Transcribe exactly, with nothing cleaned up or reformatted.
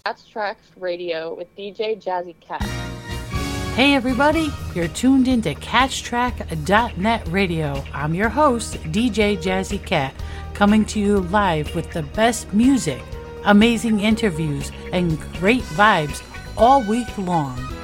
Catch Tracks Radio with D J Jazzy Cat. Hey everybody, you're tuned into catch track dot net radio. I'm your host, D J Jazzy Cat, coming to you live with the best music, amazing interviews, and great vibes all week long.